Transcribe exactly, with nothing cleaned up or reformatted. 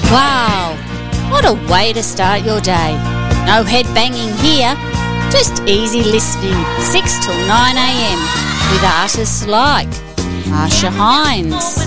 Wow, what a way to start your day. No head banging here, just easy listening, six till nine a m with artists like Marsha Hines,